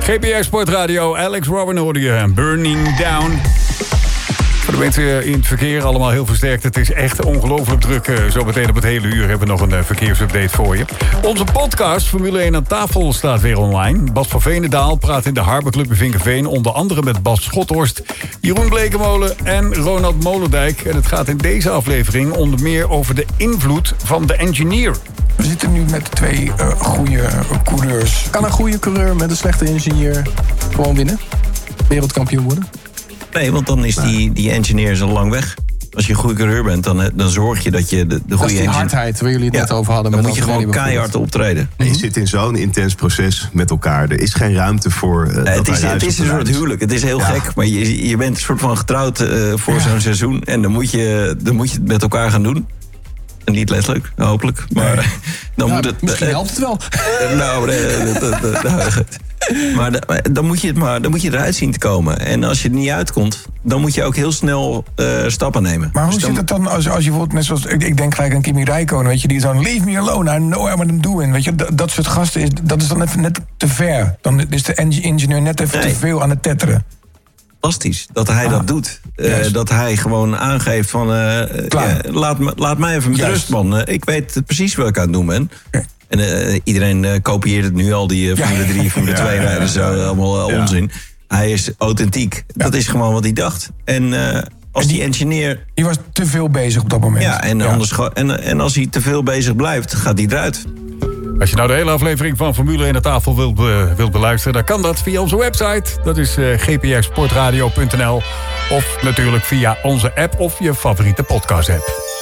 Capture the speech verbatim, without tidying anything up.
G P R Sportradio, Alex Robin hoorde je. Burning Down. Voor de mensen in het verkeer allemaal heel versterkt. Het is echt ongelooflijk druk. Zometeen op het hele uur hebben we nog een verkeersupdate voor je. Onze podcast Formule één aan tafel staat weer online. Bas van Veenendaal praat in de Harbor Club in Vinkenveen. Onder andere met Bas Schothorst, Jeroen Blekemolen en Ronald Molendijk. En het gaat in deze aflevering onder meer over de invloed van de engineer. We zitten nu met twee uh, goede coureurs. Kan een goede coureur met een slechte ingenieur gewoon winnen? Wereldkampioen worden? Nee, want dan is die, die engineer zo lang weg. Als je een goede coureur bent, dan, dan zorg je dat je de, de goede engineer... Dat is die hardheid waar jullie het ja, net over hadden. Dan met moet je gewoon keihard optreden. Nee, je zit in zo'n intens proces met elkaar. Er is geen ruimte voor... Uh, nee, het is, het is een soort huwelijk. Het is heel ja. gek, maar je, je bent een soort van getrouwd uh, voor ja. zo'n seizoen. En dan moet, je, dan moet je het met elkaar gaan doen. En niet letterlijk, hopelijk. Maar nee. dan ja, moet het... Misschien uh, helpt het wel. Uh, nou, nee, dat, dat, dat, nou, maar dan moet, je het maar dan moet je eruit zien te komen. En als je er niet uitkomt, dan moet je ook heel snel uh, stappen nemen. Maar hoe dus zit het dan als, als je bijvoorbeeld, net zoals, ik, ik denk gelijk aan Kimi Räikkönen, weet je, die zo'n leave me alone, I know what I'm doing. Weet je, dat, dat soort gasten, is, dat is dan even net te ver. Dan is de ingenieur net even nee. te veel aan het tetteren. Fantastisch dat hij ah, dat doet. Uh, dat hij gewoon aangeeft van... Uh, uh, laat, laat mij even met rust, man. Uh, ik weet precies wat ik aan het doen ben. Okay. En uh, iedereen uh, kopieert het nu al, die uh, Formule drie, ja. Formule twee rijders, ja, ja, ja. allemaal uh, ja. onzin. Hij is authentiek. Ja. Dat is gewoon wat hij dacht. En uh, als en die, die engineer... Die was te veel bezig op dat moment. Ja, en, ja. Anders, en, en als hij te veel bezig blijft, gaat hij eruit. Als je nou de hele aflevering van Formule één aan tafel wilt, uh, wilt beluisteren... dan kan dat via onze website. Dat is uh, g p r sportradio punt n l. Of natuurlijk via onze app of je favoriete podcast-app.